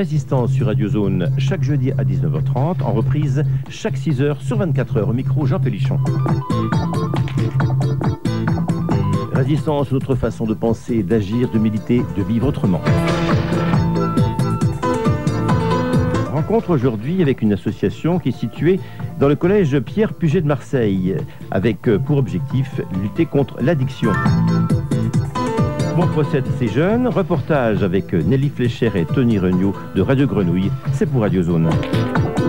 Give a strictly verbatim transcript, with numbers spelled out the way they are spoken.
Résistance sur Radio Zone chaque jeudi à dix-neuf heures trente, en reprise chaque six heures sur vingt-quatre heures. Au micro, Jean Pélichon. Résistance, notre façon de penser, d'agir, de militer, de vivre autrement. Rencontre aujourd'hui avec une association qui est située dans le collège Pierre Puget de Marseille, avec pour objectif lutter contre l'addiction. Comment procèdent ces jeunes? Reportage avec Nelly Fléchère et Tony Regnault de Radio Grenouille, c'est pour Radio Zone.